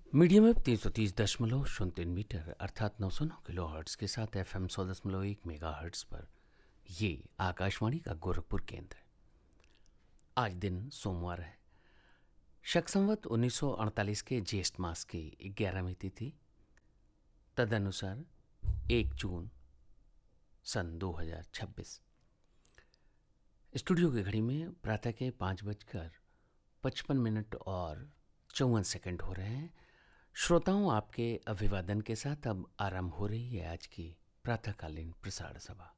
Medium wave 330.03 metre अर्थात 909 kilo hertz के साथ FM 100.1 मेगा हर्ट्स पर ये आकाशवाणी का गोरखपुर केंद्र है। आज दिन सोमवार है। शक संवत 1948 के ज्येष्ठ मास की 11वीं तिथि, तदनुसार 1 जून सन 2026। स्टूडियो की घड़ी में प्रातः के 5:55 और 54 हो रहे हैं। श्रोताओं, आपके अभिवादन के साथ अब आरंभ हो रही है आज की प्रातःकालीन प्रसारण सभा।